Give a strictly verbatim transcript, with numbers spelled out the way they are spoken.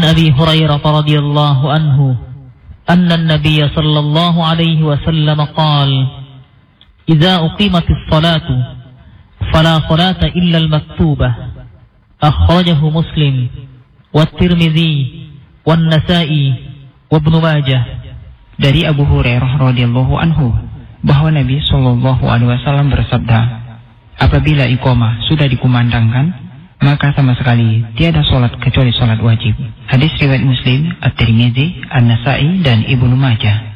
An Abi Hurairah radhiyallahu anhu anna an-nabiy sallallahu alaihi wasallam qala idza uqimatis salatu fala salata illa al-maktubah akhrajahu Muslim wa Tirmidzi wa Nasa'i wa Ibnu Majah. Dari Abu Hurairah radhiyallahu anhu bahwa Nabi sallallahu alaihi wasallam bersabda, apabila iqamah sudah dikumandangkan, maka sama sekali tiada salat kecuali salat wajib. Hadis riwayat Muslim, At-Tirmidzi, An-Nasa'i dan Ibnu Majah.